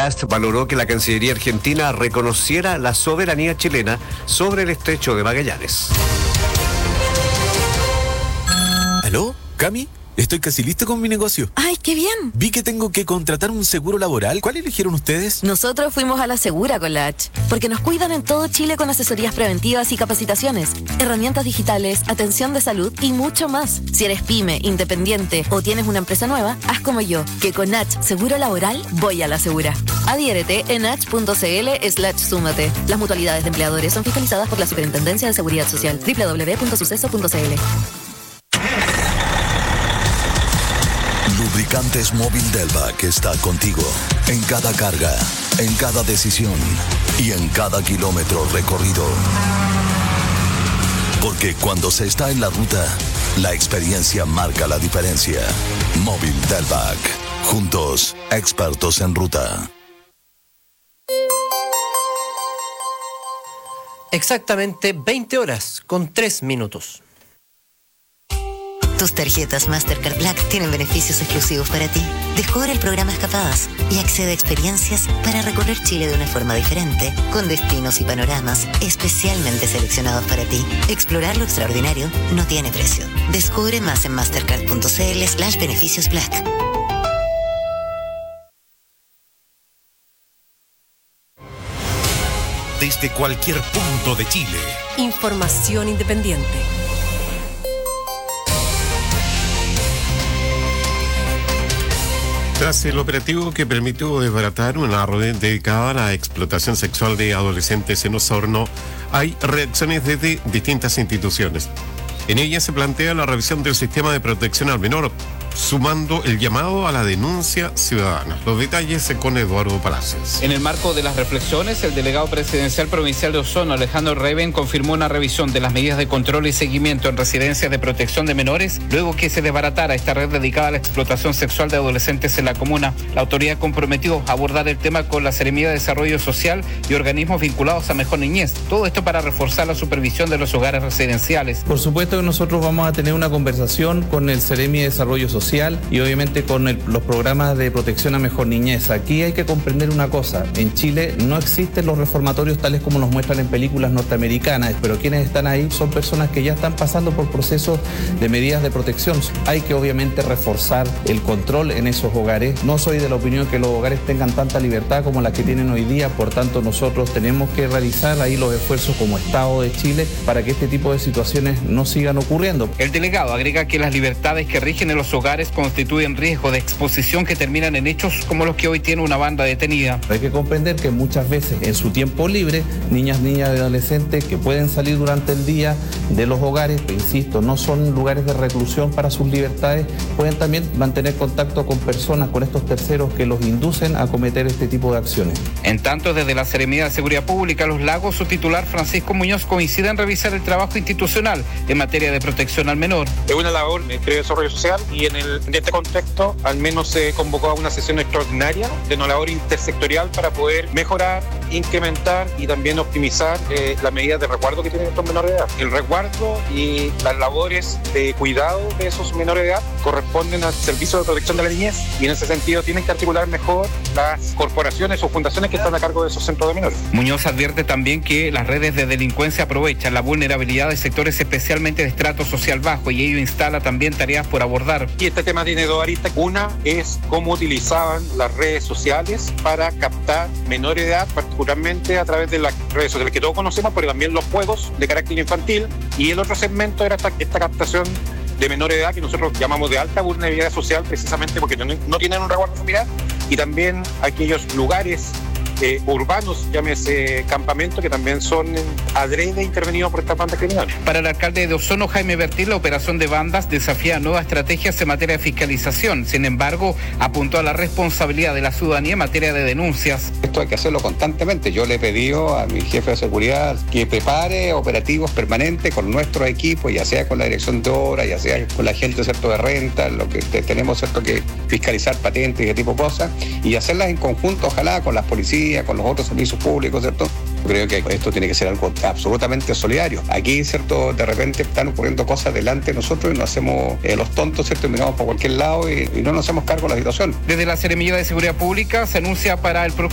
Cast valoró que la Cancillería argentina reconociera la soberanía chilena sobre el estrecho de Magallanes. ¿Aló? ¿Cami? Estoy casi listo con mi negocio. ¡Ay, qué bien! Vi que tengo que contratar un seguro laboral. ¿Cuál eligieron ustedes? Nosotros fuimos a la Segura con la H, porque nos cuidan en todo Chile con asesorías preventivas y capacitaciones, herramientas digitales, atención de salud y mucho más. Si eres pyme, independiente o tienes una empresa nueva, haz como yo, que con H Seguro Laboral voy a la Segura. Adhiérete en h.cl/súmate. Las mutualidades de empleadores son fiscalizadas por la Superintendencia de Seguridad Social. www.suceso.cl. Lubricantes Móvil Delvac está contigo en cada carga, en cada decisión y en cada kilómetro recorrido. Porque cuando se está en la ruta, la experiencia marca la diferencia. Móvil Delvac. Juntos, expertos en ruta. Exactamente 20 horas con 3 minutos. Tus tarjetas Mastercard Black tienen beneficios exclusivos para ti. Descubre el programa Escapadas y accede a experiencias para recorrer Chile de una forma diferente, con destinos y panoramas especialmente seleccionados para ti. Explorar lo extraordinario no tiene precio. Descubre más en mastercard.cl/beneficios Black. Desde cualquier punto de Chile. Información independiente. Tras el operativo que permitió desbaratar una red dedicada a la explotación sexual de adolescentes en Osorno, hay reacciones desde distintas instituciones. En ella se plantea la revisión del sistema de protección al menor, sumando el llamado a la denuncia ciudadana. Los detalles con Eduardo Palacios. En el marco de las reflexiones, el delegado presidencial provincial de Osorno, Alejandro Reven, confirmó una revisión de las medidas de control y seguimiento en residencias de protección de menores, luego que se desbaratara esta red dedicada a la explotación sexual de adolescentes en la comuna. La autoridad comprometió a abordar el tema con la Seremía de Desarrollo Social y organismos vinculados a Mejor Niñez. Todo esto para reforzar la supervisión de los hogares residenciales. Por supuesto que nosotros vamos a tener una conversación con el Seremi de Desarrollo Social y obviamente con los programas de protección a Mejor Niñez. Aquí hay que comprender una cosa: en Chile no existen los reformatorios tales como los muestran en películas norteamericanas, pero quienes están ahí son personas que ya están pasando por procesos de medidas de protección. Hay que obviamente reforzar el control en esos hogares. No soy de la opinión que los hogares tengan tanta libertad como la que tienen hoy día, por tanto nosotros tenemos que realizar ahí los esfuerzos como Estado de Chile para que este tipo de situaciones no sigan ocurriendo. El delegado agrega que las libertades que rigen en los hogares constituyen riesgo de exposición que terminan en hechos como los que hoy tiene una banda detenida. Hay que comprender que muchas veces en su tiempo libre, niñas y adolescentes que pueden salir durante el día de los hogares, que insisto, no son lugares de reclusión para sus libertades, pueden también mantener contacto con personas, con estos terceros que los inducen a cometer este tipo de acciones. En tanto, desde la Seremía de Seguridad Pública Los Lagos, su titular Francisco Muñoz coincide en revisar el trabajo institucional en materia de protección al menor. Es una labor de desarrollo social y en este contexto al menos se convocó a una sesión extraordinaria de una labor intersectorial para poder mejorar, incrementar y también optimizar las medidas de resguardo que tienen estos menores de edad. El resguardo y las labores de cuidado de esos menores de edad corresponden al Servicio de Protección de la Niñez y en ese sentido tienen que articular mejor las corporaciones o fundaciones que están a cargo de esos centros de menores. Muñoz advierte también que las redes de delincuencia aprovechan la vulnerabilidad de sectores especialmente de estrato social bajo y ello instala también tareas por abordar. Y este tema tiene dos aristas. Una es cómo utilizaban las redes sociales para captar menores de edad, particularmente a través de las redes sociales que todos conocemos, pero también los juegos de carácter infantil. Y el otro segmento era esta captación de menores de edad que nosotros llamamos de alta vulnerabilidad social, precisamente porque no tienen un resguardo familiar, y también aquellos lugares urbanos, llámese campamento, que también son adrede intervenidos por estas bandas criminales. Para el alcalde de Osorno, Jaime Bertil, la operación de bandas desafía nuevas estrategias en materia de fiscalización. Sin embargo, apuntó a la responsabilidad de la ciudadanía en materia de denuncias. Esto hay que hacerlo constantemente. Yo le he pedido a mi jefe de seguridad que prepare operativos permanentes con nuestro equipo, ya sea con la dirección de obra, ya sea con la gente, ¿cierto?, de renta, lo que tenemos, ¿cierto?, que fiscalizar patentes y ese tipo de cosas, y hacerlas en conjunto, ojalá, con las policías, con los otros servicios públicos, ¿cierto? Creo que esto tiene que ser algo absolutamente solidario. Aquí, ¿cierto?, de repente están ocurriendo cosas delante de nosotros y nos hacemos los tontos, ¿cierto?, y miramos por cualquier lado y no nos hacemos cargo de la situación. Desde la Seremía de Seguridad Pública se anuncia para el próximo